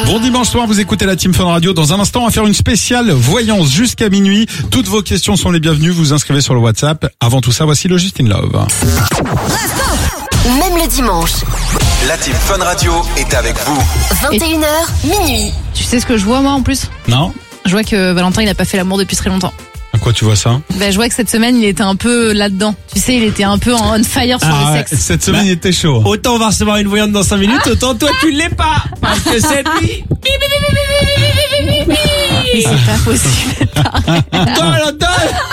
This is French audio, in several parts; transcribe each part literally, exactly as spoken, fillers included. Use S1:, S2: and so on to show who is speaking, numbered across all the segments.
S1: Bon dimanche soir, vous écoutez la Team Fun Radio. Dans un instant, on va faire une spéciale voyance jusqu'à minuit. Toutes vos questions sont les bienvenues. Vous vous inscrivez sur le WhatsApp. Avant tout ça, voici le Justin Love.
S2: Même le dimanche.
S3: La Team Fun Radio est avec vous.
S2: vingt et une heures, minuit.
S4: Tu sais ce que je vois moi en plus ?
S1: Non ?
S4: Je vois que Valentin il a pas fait l'amour depuis très longtemps.
S1: À quoi tu vois ça ?
S4: Bah, je vois que cette semaine il était un peu là-dedans. Tu sais, il était un peu en on fire sur
S1: Ah
S4: le
S1: ouais,
S4: sexe.
S1: cette semaine, il était chaud.
S5: Autant on va recevoir une voyante dans cinq minutes, autant toi tu l'es pas. Parce que cette nuit,
S4: Mais c'est pas possible.
S5: Valentin,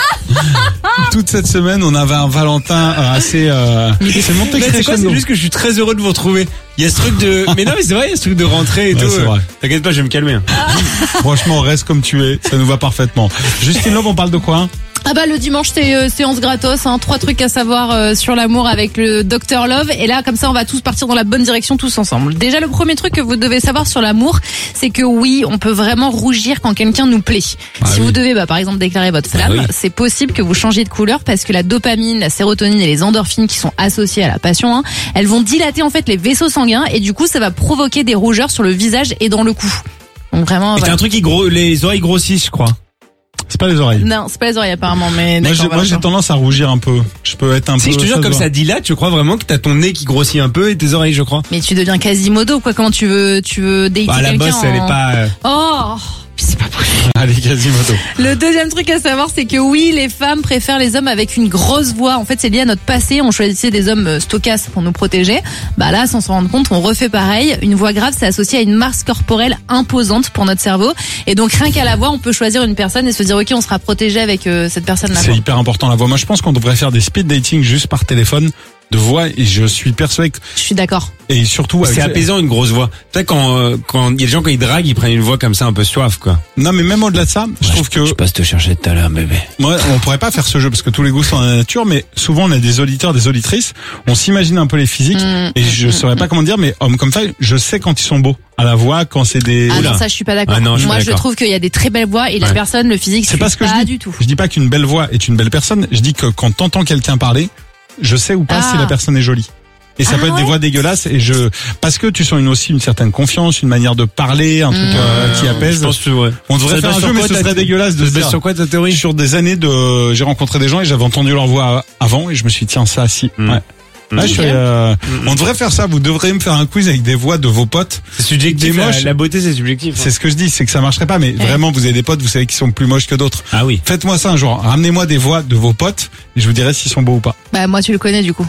S1: Toute cette semaine, on avait un Valentin euh, assez... Euh... C'est monté
S5: mais c'est quoi,
S1: crescendo.
S5: c'est juste que je suis très heureux de vous retrouver. Il y a ce truc de, mais non mais c'est vrai, il y a ce truc de rentrée et
S1: Ouais,
S5: tout.
S1: c'est vrai.
S5: T'inquiète pas, je vais me calmer. hein.
S1: Franchement, reste comme tu es. Ça nous va parfaitement. Justin Love, on parle de quoi ?
S4: Ah bah le dimanche c'est euh, séance gratos, hein, trois trucs à savoir euh, sur l'amour avec le docteur Love. Et là comme ça on va tous partir dans la bonne direction tous ensemble. Déjà le premier truc que vous devez savoir sur l'amour, c'est que oui on peut vraiment rougir quand quelqu'un nous plaît.
S1: Ah
S4: si
S1: oui.
S4: vous devez bah, par exemple déclarer votre flamme,
S5: oui.
S4: c'est possible que vous changiez de couleur parce que la dopamine, la sérotonine et les endorphines qui sont associées à la passion, hein, elles vont dilater en fait les vaisseaux sanguins et du coup ça va provoquer des rougeurs sur le visage et dans le cou. Donc vraiment.
S5: Et t'as
S4: voilà.
S5: un truc qui gros, les oreilles grossissent, je crois.
S1: C'est pas les oreilles.
S4: Non, c'est pas les oreilles apparemment, mais
S1: Moi,
S4: d'accord.
S1: j'ai, moi, j'ai
S4: Valentin.
S1: tendance à rougir un peu. Je peux être un
S5: Si
S1: peu...
S5: je te jure,
S1: se
S5: comme
S1: voit.
S5: ça dilate, je crois vraiment que t'as ton nez qui grossit un peu et tes oreilles, je crois.
S4: Mais tu deviens Quasimodo, quoi. Comment tu veux, tu veux dater
S5: Bah, la
S4: quelqu'un
S5: bosse, elle est
S4: en-
S5: pas. euh,
S4: Oh, c'est pas possible.
S1: Allez, Quasimodo.
S4: Le deuxième truc à savoir, c'est que oui, les femmes préfèrent les hommes avec une grosse voix. En fait, c'est lié à notre passé. On choisissait des hommes euh, stocasses pour nous protéger. Bah là, sans s'en rendre compte, on refait pareil. Une voix grave, c'est associé à une masse corporelle imposante pour notre cerveau. Et donc, rien qu'à la voix, on peut choisir une personne et se dire, ok, on sera protégé avec euh, cette personne-là.
S1: C'est hyper important la voix. Moi, je pense qu'on devrait faire des speed dating juste par téléphone de voix et je suis persuadé que,
S4: Je suis d'accord.
S1: et surtout avec
S5: C'est apaisant une grosse voix. Tu sais quand euh, quand il y a des gens quand ils draguent, ils prennent une voix comme ça un peu suave quoi.
S1: non mais même au-delà de ça, je trouve que
S5: passe te chercher tout à l'heure bébé.
S1: moi on pourrait pas faire ce jeu parce que tous les goûts sont dans la nature, mais souvent on a des auditeurs, des auditrices, on s'imagine un peu les physiques
S4: Mmh.
S1: et je saurais pas comment dire, mais hommes comme ça, je sais quand ils sont beaux à la voix, quand c'est des.
S4: Ah
S5: Oula.
S4: non, ça, je suis pas d'accord.
S5: Ah non, je suis
S4: Moi,
S5: pas
S4: je
S5: d'accord.
S4: trouve qu'il y a des très belles voix et la
S5: Ouais.
S4: personne, le physique,
S1: C'est
S4: je
S1: pas
S4: suis
S1: ce que
S4: pas
S1: je dis.
S4: du tout.
S1: Je dis pas qu'une belle voix est une belle personne. Je dis que quand t'entends quelqu'un parler, je sais ou pas
S4: Ah.
S1: si la personne est jolie. Et ça
S4: Ah
S1: peut être des
S4: ouais
S1: voix dégueulasses et je parce que tu sens une aussi une certaine confiance, une manière de parler, un truc
S4: Mmh.
S1: euh, qui apaise.
S5: Je pense que ouais.
S1: On devrait
S5: Ça
S1: faire
S5: se
S1: un
S5: base
S1: jeu,
S5: sur
S1: mais
S5: quoi,
S1: ce
S5: ta-
S1: serait dégueulasse de
S5: Ça
S1: se
S5: se base
S1: dire.
S5: sur quoi ta théorie?
S1: Sur des années de, j'ai rencontré des gens et j'avais entendu leur voix avant et je me suis dit tiens ça si.
S5: Mmh.
S1: Ouais. Ouais, je suis, euh, on devrait faire ça. Vous devriez me faire un quiz avec des voix de vos potes.
S5: C'est subjectif.
S1: Des
S5: La,
S1: moches.
S5: la beauté c'est subjectif.
S1: C'est ce que je dis, c'est que ça marcherait pas. Mais vraiment, vous avez des potes, vous savez qu'ils sont plus moches que d'autres.
S5: Ah oui.
S1: Faites-moi ça un jour. Ramenez-moi des voix de vos potes et je vous dirai s'ils sont beaux ou pas.
S4: Bah, moi, tu le connais, du coup.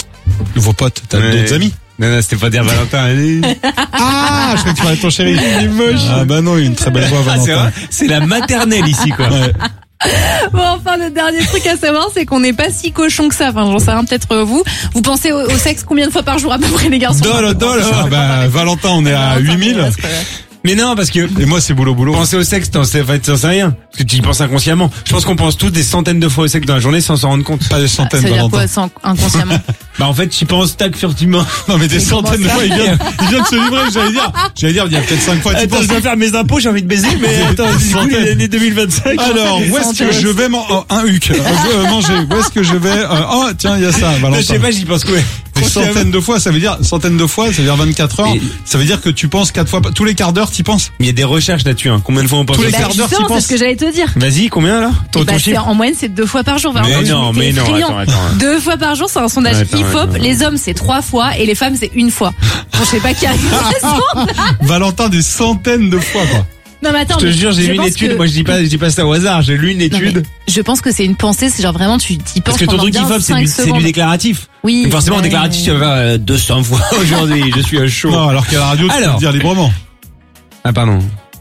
S1: De vos potes, t'as
S5: Ouais.
S1: d'autres amis.
S5: Non non, c'était pas dire Valentin. Allez.
S1: Ah, je crois que tu parlais de ton chéri.
S5: Il est moche.
S1: Ah bah non, il a une très belle voix,
S5: Ah, c'est
S1: Valentin.
S5: vrai. C'est la maternelle ici quoi.
S1: Ouais.
S4: Bon, enfin, le dernier truc à savoir, c'est qu'on n'est pas si cochon que ça. Enfin, j'en sais rien, peut-être euh, vous. Vous pensez au, au sexe combien de fois par jour à peu près, les garçons?
S1: Dole, dole. Ah bah, Valentin, on est à huit mille.
S5: Mais non parce que
S1: Et moi, c'est boulot, boulot.
S5: penser au sexe, t'en sais, enfin, t'en sais rien. Parce que tu y penses inconsciemment. Je pense qu'on pense tous des centaines de fois au sexe dans la journée sans s'en rendre compte.
S1: Pas des
S4: Ça
S1: centaines,
S4: veut dire
S1: Valentin.
S4: quoi, sans, inconsciemment?
S5: Bah en fait, tu penses tac furtivement.
S1: Non, mais des
S4: Mais
S1: centaines de
S4: comment
S1: fois, il vient, il vient de se livrer, j'allais dire. J'allais dire, il y a peut-être cinq fois, tu
S5: Attends,
S1: penses.
S5: je dois faire mes impôts, j'ai envie de baiser, mais attends, du coup,
S1: Centaines.
S5: l'année deux mille vingt-cinq.
S1: Alors, où est-ce que je vais man- oh, un huc, euh, manger? Où est-ce que je vais, euh, oh, tiens, il y a ça,
S5: Non,
S1: Valentin.
S5: je sais pas, j'y pense quoi.
S1: Des centaines de fois, ça veut dire, centaines de fois, ça veut dire vingt-quatre heures.
S5: Et-
S1: Ça veut dire que tu penses quatre fois, tous les quarts d'heure, tu penses.
S5: Il y a des recherches là-dessus, hein. Combien de fois on pense
S1: Tous les
S5: au
S4: Bah,
S5: sexe
S1: quarts d'heure,
S4: justement,
S1: t'y
S4: c'est ce que
S1: penses.
S4: j'allais te dire.
S5: Vas-y, combien là? Ton,
S4: Eh bah,
S5: ton
S4: c'est-
S5: chiffre?
S4: en moyenne, c'est deux fois par jour. Valentin,
S5: Mais
S4: tu
S5: non,
S4: m'es
S5: mais non,
S4: effrayant.
S5: attends, attends.
S4: Deux fois par jour, c'est un sondage
S5: Attends,
S4: I F O P.
S5: attends,
S4: Les hommes, c'est trois fois et les femmes, c'est une fois. Bon, je sais pas qui a raison.
S1: Valentin, des centaines de fois, quoi.
S4: Non, mais attends.
S5: Je te
S4: mais
S5: jure, j'ai
S4: je
S5: lu une
S4: pense
S5: étude.
S4: que-
S5: Moi, je dis pas, je dis pas ça au hasard. J'ai lu une
S4: Non, mais
S5: étude.
S4: je pense que c'est une pensée, c'est genre vraiment, tu t'y penses
S5: Parce que ton
S4: pendant
S5: truc
S4: bien
S5: K-pop, c'est
S4: cinq
S5: du, c'est du
S4: secondes.
S5: déclaratif.
S4: Oui.
S5: Donc forcément, en
S4: ouais.
S5: déclaratif, tu vas faire euh, deux cents fois aujourd'hui. Je suis à chaud.
S1: Non, alors qu'à la radio, tu peux
S5: Alors.
S1: le dire librement.
S5: Ah, pardon.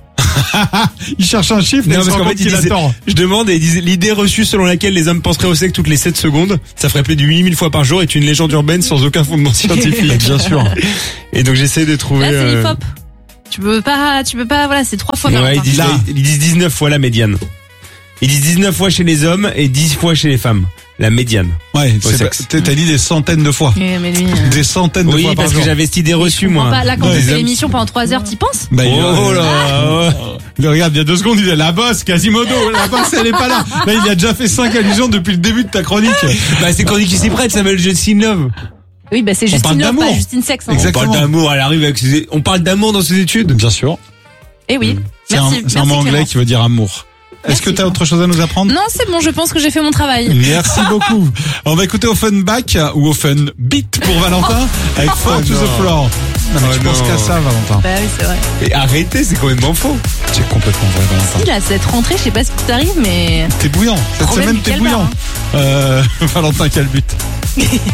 S1: Il cherche un chiffre, mais
S5: Non,
S1: il se
S5: parce
S1: rend
S5: qu'en
S1: compte
S5: fait, il
S1: qu'il a
S5: disait-
S1: tort.
S5: Je demande et il disait, l'idée reçue selon laquelle les hommes penseraient au sexe toutes les sept secondes, ça ferait plus de huit mille fois par jour, est une légende urbaine sans aucun fondement scientifique.
S1: Bien sûr.
S5: Et donc j'essaie de trouver.
S4: Là, c'est
S5: euh,
S4: I F O P. Tu peux pas, tu peux pas, voilà, c'est trois fois par
S5: Ouais, ils
S4: jour.
S5: disent,
S1: Là.
S5: ils disent dix-neuf fois la médiane. Ils disent dix-neuf fois chez les hommes et dix fois chez les femmes. La médiane.
S1: Ouais,
S5: Au
S1: c'est
S5: sexe.
S1: pas- t'as dit des centaines de fois.
S4: Eh, mais lui, euh,
S1: Des centaines de
S5: Oui,
S1: fois par
S5: parce
S1: jour.
S5: que j'avais cette idée reçue,
S4: je comprends
S5: moi.
S4: pas. Là, quand
S1: Ouais,
S4: tu
S1: les
S4: fais
S1: hommes-
S4: l'émission pendant trois heures, t'y penses?
S1: Bah, il-
S5: Oh là là.
S1: Il regarde, il y a deux secondes, il dit la bosse, Quasimodo, la bosse, elle est pas là. Là, il a déjà fait cinq allusions depuis le début de ta chronique.
S5: Bah, c'est Chronique qui s'y prête, ça s'appelle Justin Love.
S4: Oui, bah c'est
S1: parle
S4: Justine Love,
S1: d'amour.
S4: pas Justine Sexe. Hein.
S1: Exactement.
S5: On parle d'amour, elle arrive avec ses... On parle d'amour dans ses études.
S1: Bien sûr.
S4: Eh oui.
S1: C'est un,
S4: Merci.
S1: c'est un
S4: Merci,
S1: mot anglais
S4: Clémence.
S1: qui veut dire amour. Est-ce
S4: Merci,
S1: que tu as
S4: Clémence.
S1: autre chose à nous apprendre?
S4: Non, c'est bon, je pense que j'ai fait mon travail.
S1: Merci beaucoup. On va écouter Offenbach ou Offenbeat pour Valentin avec Fall to the
S5: non.
S1: Floor. Non, mais
S5: Oh
S1: tu penses
S5: non.
S1: qu'à ça, Valentin.
S4: Bah oui, c'est vrai.
S5: Et arrêtez, c'est complètement faux.
S1: C'est complètement vrai, Valentin.
S4: Si, là, cette rentrée, je sais pas ce qui t'arrive, mais...
S1: T'es bouillant. Cette
S4: Problème
S1: semaine,
S4: du
S1: t'es
S4: calbar,
S1: bouillant.
S4: hein.
S1: Euh, Valentin, quel but?